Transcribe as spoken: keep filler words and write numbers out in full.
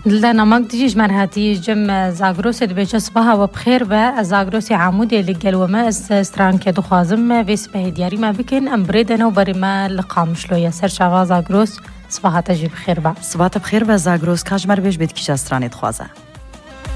لنا ماك ديجيج مرهاتي جم زاغروس دبيجة صباها وبخير با زاغروس عمودي لقل وما استران كدو خازم في سبه دياري ما بكن أمبريدنا وبرما لقامش لو يسر شوا زاغروس صباها تجي بخير با صباحت بخير با زاغروس کاجمر بیش بید کیش استران خوازه